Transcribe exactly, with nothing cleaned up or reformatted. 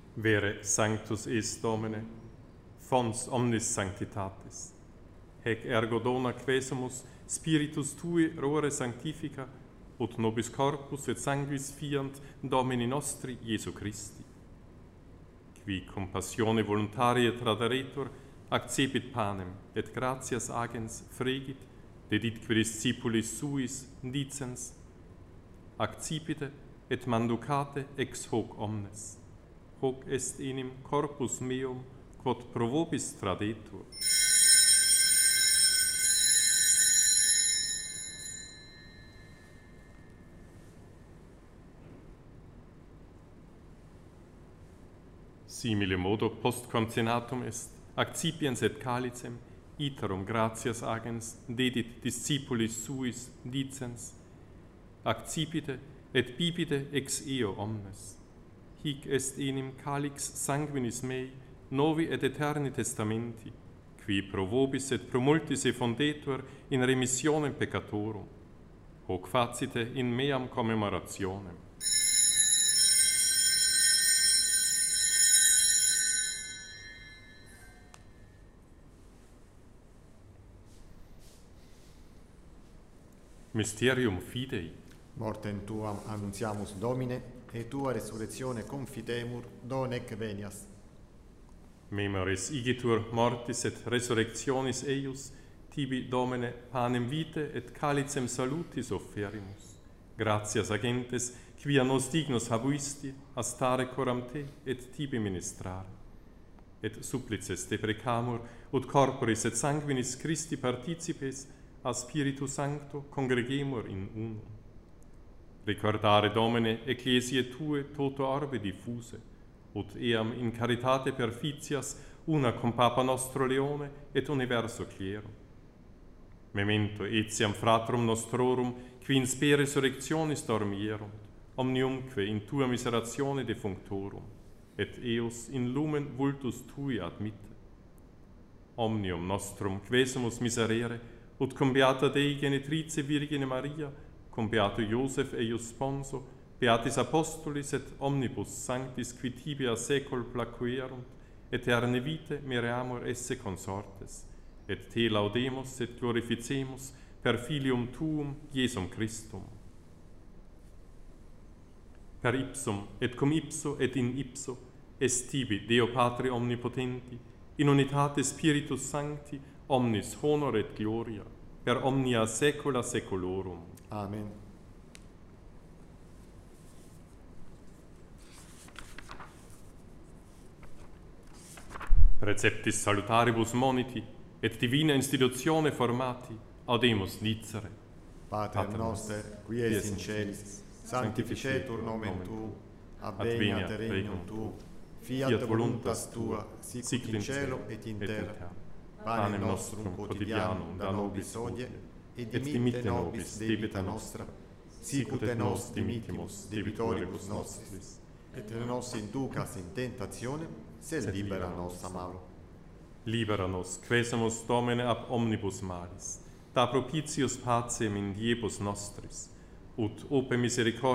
Vere sanctus est Domine, fons omnis sanctitatis. Hec ergo dona quesumus Spiritus Tui rore sanctifica, ut nobis corpus et sanguis fiant Domini nostri Iesu Christi. Qui compassione voluntaria traderetur, accepit panem, et gratias agens fregit, dedit qui discipulis suis dicens, accipite et manducate ex hoc omnes. Hoc est enim corpus meum, quod pro vobis tradetur. Simile modo post concenatum est, accipiens et calicem, iterum gratias agens, dedit discipulis suis dicens, accipite et bibite ex eo omnes. Hic est enim calix sanguinis mei, novi et eterni testamenti, qui pro vobis et pro multis effundetur in remissionem peccatorum. Hoc facite in meam commemorationem. Mysterium Fidei. Mortem Tuam annuntiamus Domine, et Tua resurrectione confitemur, donec venias. Memoris igitur mortis et resurrectionis eius, tibi Domine panem vitae et calicem salutis offerimus. Gratias agentes, quia nos dignus habuisti, a stare coram Te et tibi ministrare. Et supplices te precamur, ut corporis et sanguinis Christi participes, a Spiritu Sancto congregemur in unum. Recordare, Domine, ecclesiae Tue toto orbe diffuse, ut eam in caritate perficias una cum Papa nostro Leone et universo clero. Memento etiam fratrum nostrorum, qui in spe resurrectionis dormierunt, omniumque in Tua miseratione defunctorum, et eos in lumen vultus Tui admitte. Omnium nostrum quesumus miserere, ut cum beata Dei genitrice Virgine Maria, cum beato Iosef eius sponso, beatis apostolis et omnibus sanctis qui tibi a secol placuerunt, eterne vitae mereamur esse consortes, et Te laudemus et glorificemus per Filium Tuum, Iesum Christum. Per ipsum et cum ipso et in ipso est tibi, Deo Patri omnipotenti, in unitate Spiritus Sancti, omnis honor et gloria, per omnia saecula saeculorum. Amen. Preceptis salutaribus moniti, et divina institutione formati, audemus dicere. Pater noster, qui es in celis, sanctificetur nomen Tuum, adveniat regnum Tuum, fiat voluntas Tua, sicut in cielo et in terra. Panem nostrum quotidianum da nobis hodie, et dimitte nobis debita nostra, sicut et nos dimittimus debitoribus nostris, et ne nos inducas in tentationem, sed libera nos a malo. Libera nos, quesumus Domine ab omnibus malis, da propitius pacem in diebus nostris, ut ope misericordiae